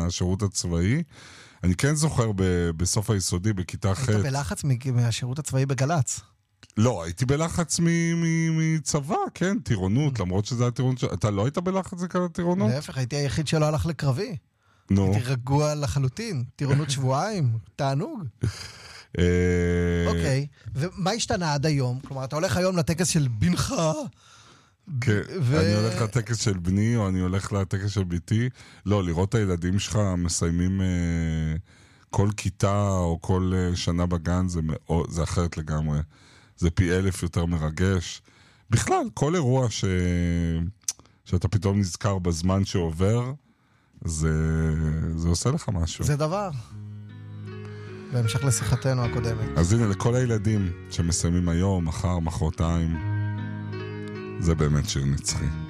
מהשירות הצבאי. אני כן זוכר בסוף היסודי, בכיתה ח'. היית בלחץ מהשירות הצבאי בגלץ? לא, הייתי בלחץ מצבא, כן, טירונות, למרות שזה היה טירונות. אתה לא היית בלחץ זה כזה טירונות? להפך, הייתי היחיד שלא הלך לקרבי. נו. הייתי רגוע לחלוטין. טירונות שבועיים, תענוג. אוקיי, ומה השתנה עד היום? כלומר, אתה הולך היום לטקס של בנך? כן, אני הולך לטקס של בני, או אני הולך לטקס של ביתי. לא, לראות את הילדים שלך מסיימים כל כיתה, או כל שנה בגן, זה אחרת לגמרי. זה פי 1000 יותר מרגש. בכלל, כל אירוע שאתה פתאום נזכר בזמן שעובר, זה עושה לך משהו. זה דבר. בהמשך לשיחתנו הקודמת. אז הנה, לכל הילדים שמסיימים היום, מחר, מחרתיים, זה באמת שיר נצחי.